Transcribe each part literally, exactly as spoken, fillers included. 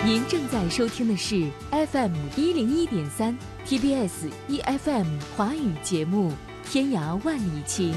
您正在收听的是 F M 一零一点三 T B S E F M 华语节目《天涯万里情》。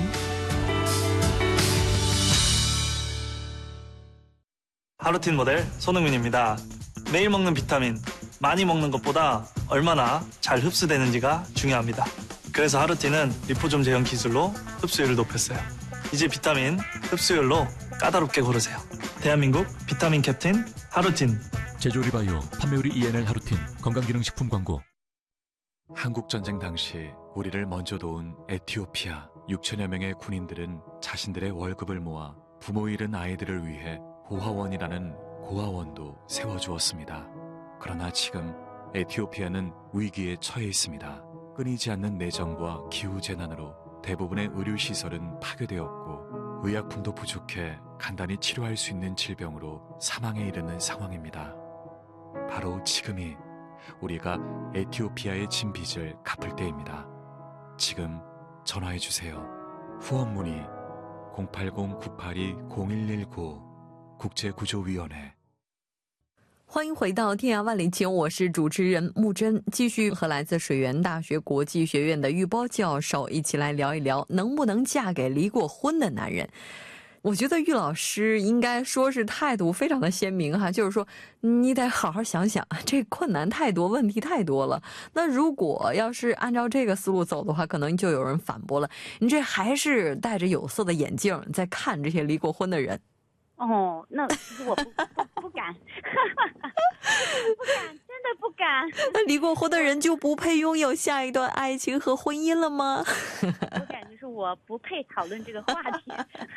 하루틴 모델 손흥민입니다. 매일 먹는 비타민, 많이 먹는 것보다 얼마나 잘 흡수되는지가 중요합니다. 그래서 하루틴은 리포좀 제형 기술로 흡수율을 높였어요. 이제 비타민 흡수율로 까다롭게 고르세요. 대한민국 비타민 캡틴 하루틴. 제조리바이오 판매율이 이엔엘 하루틴 건강기능식품 광고. 한국전쟁 당시 우리를 먼저 도운 에티오피아 육천여 명의 군인들은 자신들의 월급을 모아 부모 잃은 아이들을 위해 고아원이라는 고아원도 세워주었습니다. 그러나 지금 에티오피아는 위기에 처해 있습니다. 끊이지 않는 내전과 기후재난으로 대부분의 의료시설은 파괴되었고 의약품도 부족해 간단히 치료할 수 있는 질병으로 사망에 이르는 상황입니다. 바로 지금이 우리가 에티오피아의 진 빚을 갚을 때입니다. 지금 전화해주세요. 후원 문의 공팔공 구팔이 공일일구 국제구조위원회。 欢迎回到天涯万里情，我是主持人木真，继续和来自水源大学国际学院的玉波教授一起来聊一聊能不能嫁给离过婚的男人。我觉得玉老师应该说是态度非常的鲜明哈，就是说你得好好想想，这困难太多，问题太多了。那如果要是按照这个思路走的话，可能就有人反驳了，你这还是戴着有色的眼镜在看这些离过婚的人。 哦，那其实我不不不敢，不敢，真的不敢。 那离过婚的人就不配拥有下一段爱情和婚姻了吗？ 我感觉是我不配讨论这个话题。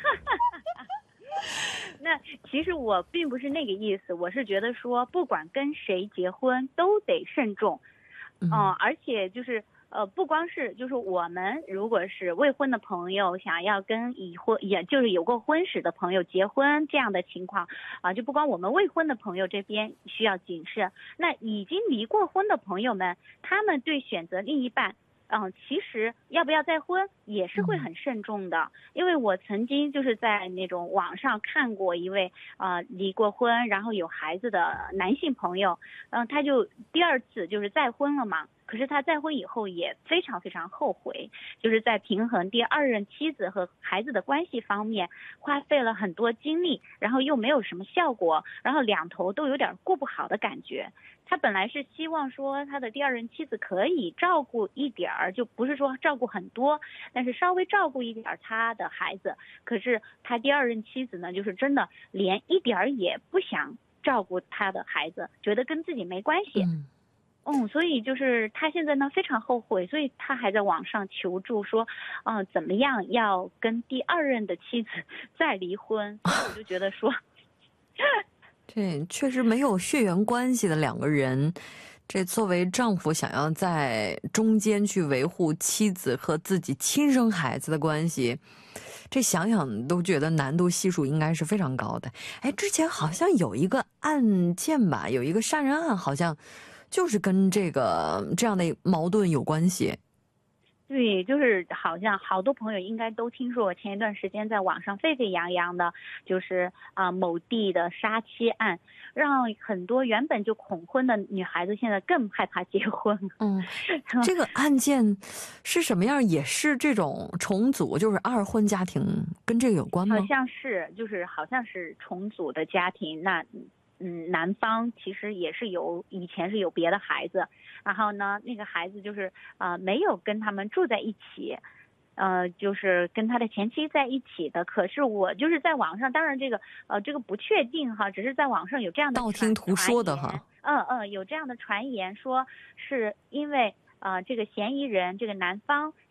那其实我并不是那个意思，我是觉得说，不管跟谁结婚都得慎重，嗯、呃，而且就是。呃，不光是就是我们如果是未婚的朋友想要跟已婚也就是有过婚史的朋友结婚这样的情况啊、呃，就不光我们未婚的朋友这边需要谨慎，那已经离过婚的朋友们，他们对选择另一半嗯、呃，其实要不要再婚也是会很慎重的，因为我曾经就是在那种网上看过一位啊、呃、离过婚然后有孩子的男性朋友，嗯、呃，他就第二次就是再婚了嘛。可是他再婚以后也非常非常后悔，就是在平衡第二任妻子和孩子的关系方面花费了很多精力，然后又没有什么效果，然后两头都有点过不好的感觉。他本来是希望说他的第二任妻子可以照顾一点儿，就不是说照顾很多，但是稍微照顾一点他的孩子。可是他第二任妻子呢，就是真的连一点儿也不想照顾他的孩子，觉得跟自己没关系。嗯嗯，所以就是他现在呢非常后悔，所以他还在网上求助说，嗯、呃，怎么样要跟第二任的妻子再离婚？我就觉得说， 这确实没有血缘关系的两个人，这作为丈夫想要在中间去维护妻子和自己亲生孩子的关系，这想想都觉得难度系数应该是非常高的。哎，之前好像有一个案件吧，有一个杀人案，好像。就是跟这个这样的矛盾有关系。 对，就是好像好多朋友应该都听说过，前一段时间在网上沸沸扬扬的，就是啊、呃、某地的杀妻案，让很多原本就恐婚的女孩子现在更害怕结婚。 嗯，这个案件是什么样？也是这种重组，就是二婚家庭，跟这个有关吗？ 好像是，就是好像是重组的家庭。那嗯，男方其实也是有以前是有别的孩子，然后呢，那个孩子就是啊、呃、没有跟他们住在一起，呃，就是跟他的前妻在一起的。可是我就是在网上，当然这个呃这个不确定哈，只是在网上有这样的道听途说的哈， 嗯嗯，有这样的传言说是因为呃这个嫌疑人这个男方